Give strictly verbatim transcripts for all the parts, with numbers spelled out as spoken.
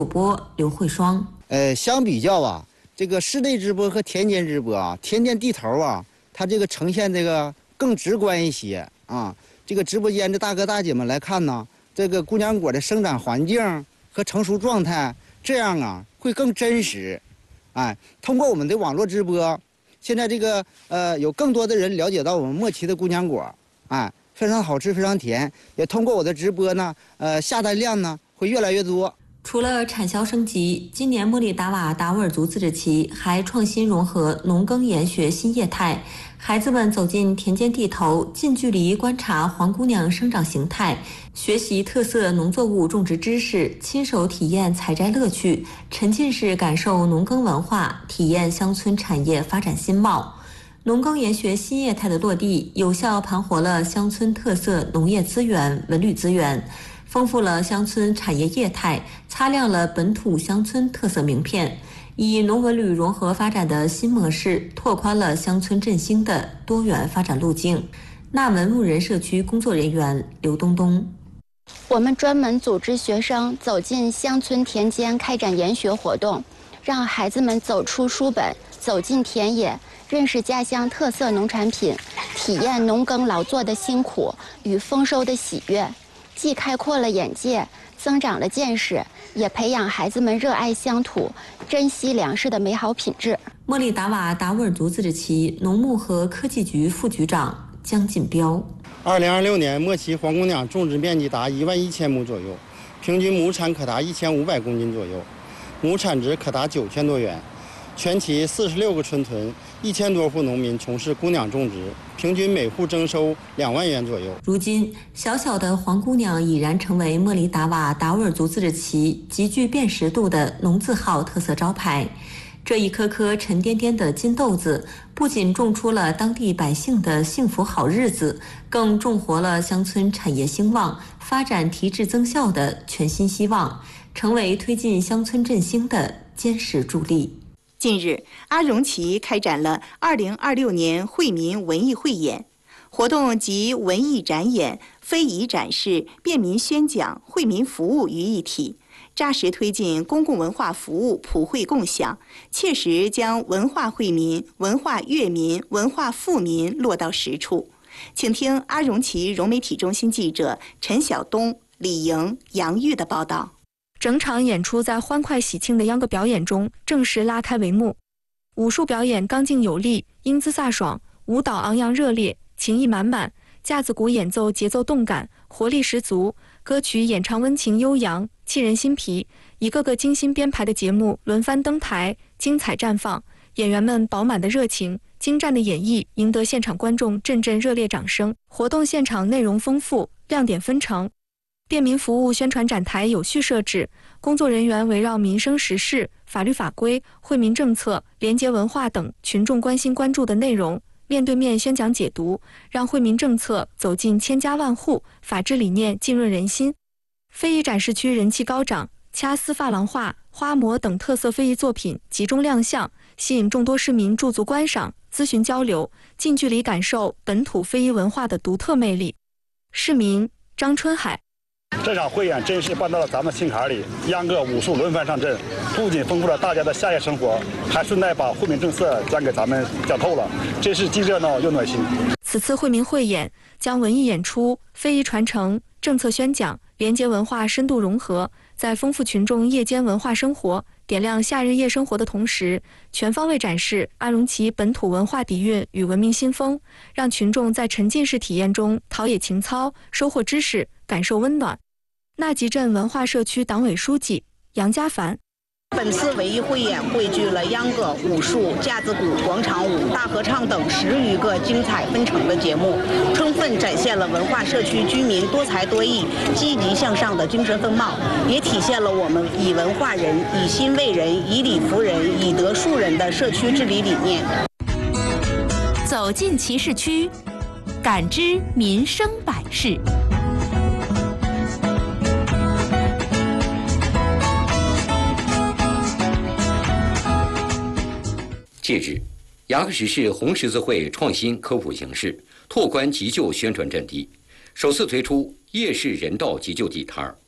主播刘慧双。 呃，相比较啊，这个室内直播和田间直播啊，田间地头啊，它这个呈现这个更直观一些啊。这个直播间的大哥大姐们来看呢，这个姑娘果的生长环境和成熟状态，这样啊会更真实。哎，通过我们的网络直播，现在这个呃有更多的人了解到我们莫奇的姑娘果，哎，非常好吃，非常甜。也通过我的直播呢，呃，下单量呢会越来越多。 除了产销升级，今年莫里达瓦达斡尔族自治旗还创新融合农耕研学新业态，孩子们走进田间地头，近距离观察黄姑娘生长形态，学习特色农作物种植知识，亲手体验采摘乐趣，沉浸式感受农耕文化，体验乡村产业发展新貌。农耕研学新业态的落地，有效盘活了乡村特色农业资源、文旅资源，丰富了乡村产业业态，擦亮了本土乡村特色名片，以农文旅融合发展的新模式，拓宽了乡村振兴的多元发展路径。纳门牧人社区工作人员刘东东： 我们专门组织学生走进乡村田间开展研学活动，让孩子们走出书本，走进田野，认识家乡特色农产品，体验农耕劳作的辛苦与丰收的喜悦，既开阔了眼界，增长了见识，也培养孩子们热爱乡土、珍惜粮食的美好品质。 莫里达瓦达斡尔族自治旗农牧和科技局副局长江锦标： 二零二六年莫奇黄姑娘种植面积达一万一千亩左右，平均亩产可达一千五百公斤左右，亩产值可达九千多元。全旗四十六个村屯，一千多户农民从事姑娘种植，平均每户征收两万元左右。 如今，小小的黄姑娘已然成为莫里达瓦达斡尔族自治旗极具辨识度的农字号特色招牌。这一颗颗沉甸甸的金豆子，不仅种出了当地百姓的幸福好日子，更种活了乡村产业兴旺、发展提质增效的全新希望，成为推进乡村振兴的坚实助力。 近日，阿荣旗开展了二零二六年惠民文艺汇演活动，集文艺展演、非遗展示、便民宣讲、惠民服务于一体，扎实推进公共文化服务普惠共享，切实将文化惠民、文化悦民、文化富民落到实处。请听阿荣旗融媒体中心记者陈晓东、李莹、杨玉的报道。 整场演出在欢快喜庆的秧歌表演中正式拉开帷幕。武术表演刚劲有力，英姿飒爽；舞蹈昂扬热烈，情意满满；架子鼓演奏节奏动感，活力十足；歌曲演唱温情悠扬，沁人心脾。一个个精心编排的节目轮番登台，精彩绽放。演员们饱满的热情、精湛的演绎，赢得现场观众阵阵热烈掌声。活动现场内容丰富，亮点纷呈。便民服务宣传展台有序设置，工作人员围绕民生时事、法律法规、惠民政策、廉洁文化等群众关心关注的内容，面对面宣讲解读，让惠民政策走进千家万户，法治理念浸润人心。非遗展示区人气高涨，掐丝珐琅画、花模等特色非遗作品集中亮相，吸引众多市民驻足观赏、咨询交流，近距离感受本土非遗文化的独特魅力。市民张春海： 这场汇演真是办到了咱们心坎里，秧歌武术轮番上阵，不仅丰富了大家的夏夜生活，还顺带把惠民政策讲给咱们讲透了，真是既热闹又暖心。 此次惠民汇演将文艺演出、非遗传承、政策宣讲、廉洁文化深度融合，在丰富群众夜间文化生活、点亮夏日夜生活的同时，全方位展示阿荣旗本土文化底蕴与文明新风，让群众在沉浸式体验中陶冶情操、收获知识、感受温暖。纳集镇文化社区党委书记杨家凡： 本次文艺汇演汇聚了秧歌、武术、架子鼓、广场舞、大合唱等十余个精彩纷呈的节目，充分展现了文化社区居民多才多艺、积极向上的精神风貌，也体现了我们以文化人、以心为人、以理服人、以德树人的社区治理理念。 走进旗市区，感知民生百事。 近日，牙克石市红十字会创新科普形式，拓宽急救宣传阵地，首次推出夜市人道急救地摊儿。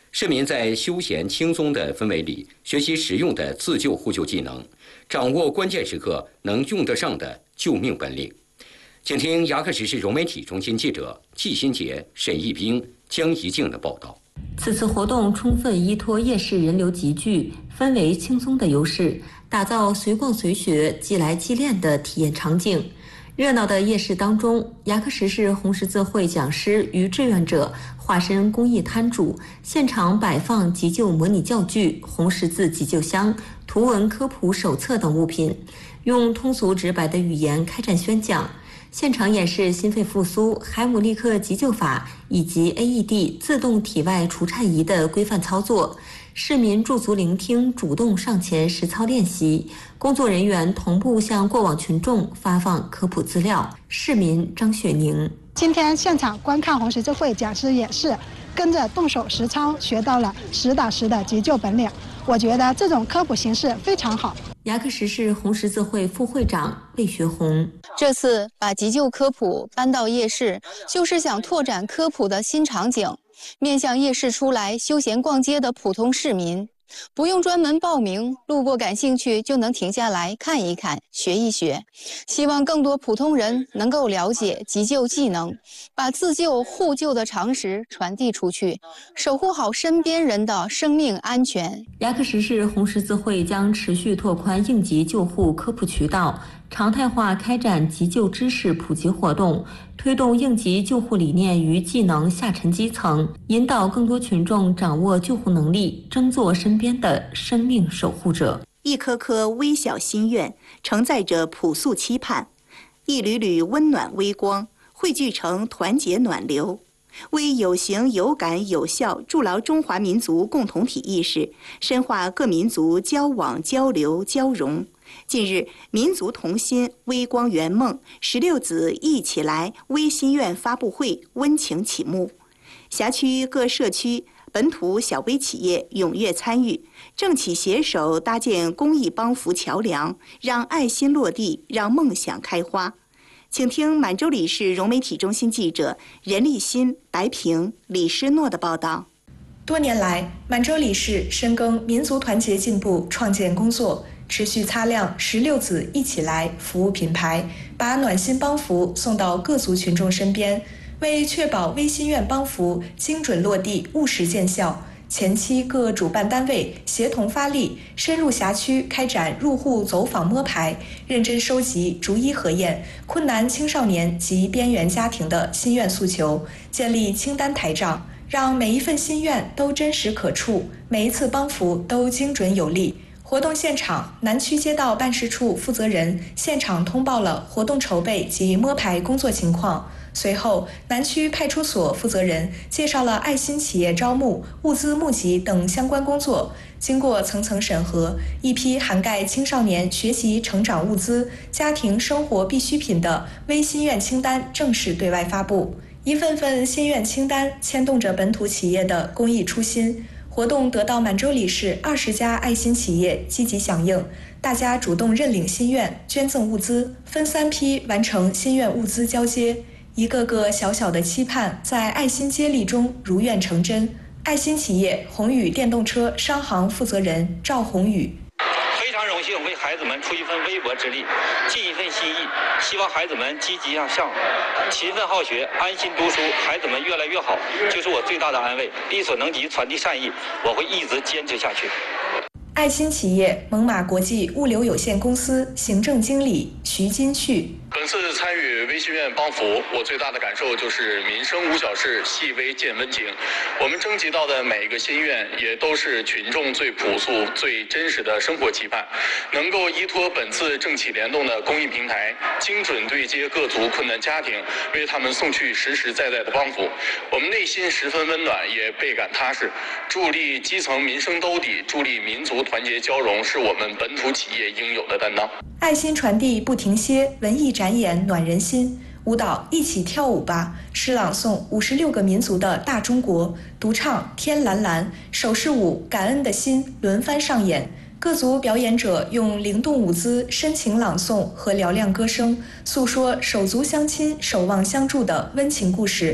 市民在休闲轻松的氛围里学习实用的自救互救技能，掌握关键时刻能用得上的救命本领。请听牙克石市融媒体中心记者季新杰、沈义兵、江怡静的报道。 此次活动充分依托夜市人流集聚、氛围轻松的优势，打造随逛随学、即来即练的体验场景。热闹的夜市当中，牙克石市红十字会讲师与志愿者化身公益摊主，现场摆放急救模拟教具、红十字急救箱、图文科普手册等物品，用通俗直白的语言开展宣讲。现场演示心肺复苏、海姆立克急救法以及 A E D 自动体外除颤仪的规范操作。市民驻足聆听，主动上前实操练习。工作人员同步向过往群众发放科普资料。市民张雪宁： 今天现场观看红十字会讲师演示，跟着动手实操，学到了实打实的急救本领。我觉得这种科普形式非常好。 牙克石市红十字会副会长魏学红： 这次把急救科普搬到夜市，就是想拓展科普的新场景，面向夜市出来休闲逛街的普通市民，不用专门报名，路过感兴趣就能停下来看一看、学一学。希望更多普通人能够了解急救技能，把自救互救的常识传递出去，守护好身边人的生命安全。 牙克石市红十字会将持续拓宽应急救护科普渠道，常态化开展急救知识普及活动，推动应急救护理念与技能下沉基层，引导更多群众掌握救护能力，争做身边的生命守护者。 一颗颗微小心愿承载着朴素期盼，一缕缕温暖微光汇聚成团结暖流，为有形有感有效筑牢中华民族共同体意识，深化各民族交往交流交融。近日，民族同心微光圆梦十六子一起来微心愿发布会温情启幕，辖区各社区本土小微企业踊跃参与，政企携手搭建公益帮扶桥梁，让爱心落地，让梦想开花。请听满洲里市融媒体中心记者任立新、白平、李诗诺的报道。 多年来，满洲里市深耕民族团结进步创建工作，持续擦亮十六子一起来服务品牌，把暖心帮扶送到各族群众身边。为确保微心愿帮扶精准落地、务实见效，前期各主办单位协同发力，深入辖区开展入户走访摸排，认真收集、逐一核验困难青少年及边缘家庭的心愿诉求，建立清单台账，让每一份心愿都真实可触，每一次帮扶都精准有力。活动现场，南区街道办事处负责人现场通报了活动筹备及摸排工作情况。随后，南区派出所负责人介绍了爱心企业招募、物资募集等相关工作。经过层层审核，一批涵盖青少年学习成长物资、家庭生活必需品的微心愿清单正式对外发布。一份份心愿清单牵动着本土企业的公益初心。活动得到满洲里市二十家爱心企业积极响应，大家主动认领心愿，捐赠物资，分三批完成心愿物资交接。一个个小小的期盼在爱心接力中如愿成真。爱心企业宏宇电动车商行负责人赵宏宇： 非常荣幸为孩子们出一份微薄之力，尽一份心意，希望孩子们积极向上，勤奋好学，安心读书，孩子们越来越好，就是我最大的安慰。力所能及传递善意，我会一直坚持下去。 爱心企业蒙马国际物流有限公司行政经理徐金旭： 本次参与微心愿帮扶，我最大的感受就是民生无小事，细微见温情。我们征集到的每一个心愿，也都是群众最朴素、最真实的生活期盼。能够依托本次政企联动的公益平台，精准对接各族困难家庭，为他们送去实实在在的帮扶，我们内心十分温暖，也倍感踏实。助力基层民生兜底，助力民族团结交融，是我们本土企业应有的担当。 爱心传递不停歇，文艺展演暖人心。舞蹈一起跳舞吧，诗朗诵五十六个民族的大中国，独唱天蓝蓝，手势舞感恩的心轮番上演。各族表演者用灵动舞姿、深情朗诵和嘹亮歌声，诉说手足相亲、守望相助的温情故事。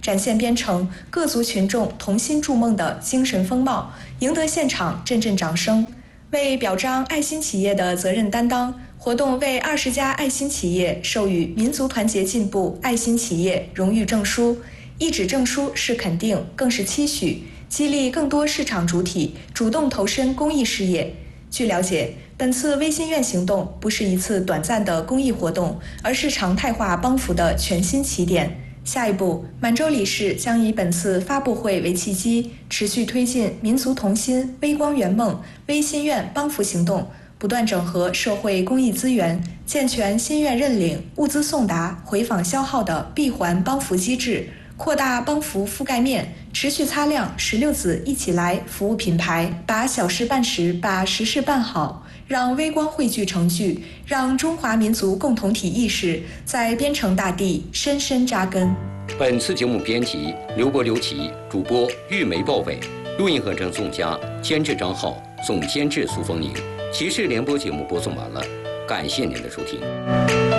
展现边城各族群众同心筑梦的精神风貌，赢得现场阵阵掌声。为表彰爱心企业的责任担当，活动为二十家爱心企业授予民族团结进步爱心企业荣誉证书。一纸证书是肯定，更是期许，激励更多市场主体主动投身公益事业。据了解，本次微心愿行动不是一次短暂的公益活动，而是常态化帮扶的全新起点。下一步，满洲理事将以本次发布会为契机，持续推进民族同心、微光圆梦、微心愿帮扶行动，不断整合社会公益资源，健全心愿认领、物资送达、回访消耗的闭环帮扶机制，扩大帮扶覆盖面，持续擦亮十六子一起来服务品牌，把小事办实，把实事办好，让微光汇聚成聚，让中华民族共同体意识在边城大地深深扎根。 本次节目编辑刘国、刘琦，主播玉梅、鲍伟，录音合成宋佳，监制张浩，总监制苏凤宁。骑士联播节目播送完了，感谢您的收听。